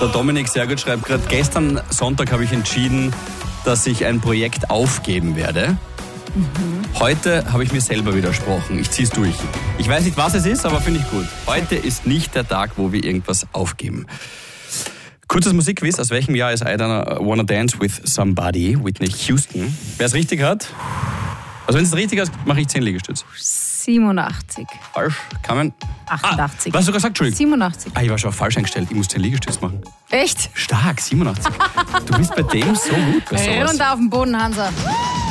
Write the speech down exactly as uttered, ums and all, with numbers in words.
Der Dominik sehr gut schreibt gerade, gestern Sonntag habe ich entschieden, dass ich ein Projekt aufgeben werde. Mhm. Heute habe ich mir selber widersprochen. Ich ziehe es durch. Ich weiß nicht, was es ist, aber finde ich gut. Heute ist nicht der Tag, wo wir irgendwas aufgeben. Kurzes Musikquiz. Aus welchem Jahr ist I Don't Wanna Dance With Somebody? Whitney Houston. Wer es richtig hat? Also wenn es richtig ist, mache ich zehn Liegestütze. siebenundachtzig. Falsch. Kann man... achtundachtzig. Ah, was hast du gesagt? Entschuldigung. siebenundachtzig. Ah, ich war schon falsch eingestellt. Ich muss zehn Liegestütze machen. Echt? Stark, siebenundachtzig. Du bist bei dem so gut bei sowas. Runter auf den Boden, Hansa.